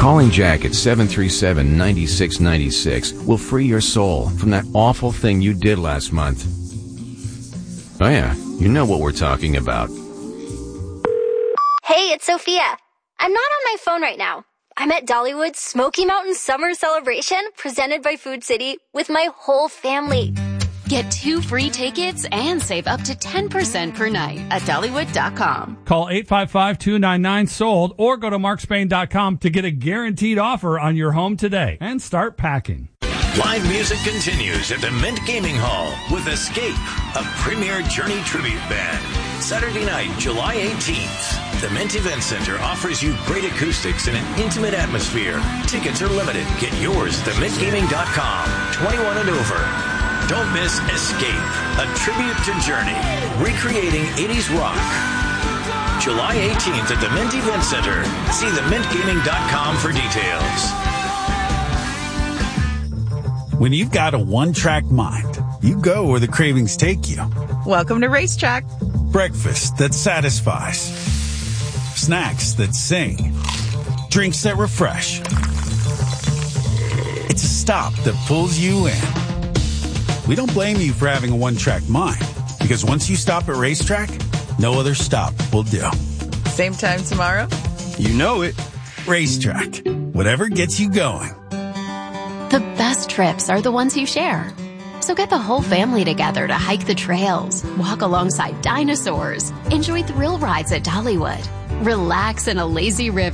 Calling Jack at 737-9696 will free your soul from that awful thing you did last month. Oh yeah, you know what we're talking about. Hey, it's Sophia. I'm not on my phone right now. I'm at Dollywood's Smoky Mountain Summer Celebration presented by Food City with my whole family. Get 2 free tickets and save up to 10% per night at Dollywood.com. Call 855-299-SOLD or go to markspain.com to get a guaranteed offer on your home today and start packing. Live music continues at the Mint Gaming Hall with Escape, a premier Journey tribute band. Saturday night, July 18th. The Mint Event Center offers you great acoustics and an intimate atmosphere. Tickets are limited. Get yours at themintgaming.com. 21 and over. Don't miss Escape, a tribute to Journey, recreating 80s rock. July 18th at the Mint Event Center. See themintgaming.com for details. When you've got a one-track mind, you go where the cravings take you. Welcome to Racetrack. Breakfast that satisfies. Snacks that sing. Drinks that refresh. It's a stop that pulls you in. We don't blame you for having a one-track mind, because once you stop at Racetrack, no other stop will do. Same time tomorrow? You know it. Racetrack. Whatever gets you going. The best trips are the ones you share. So get the whole family together to hike the trails, walk alongside dinosaurs, enjoy thrill rides at Dollywood, relax in a lazy river.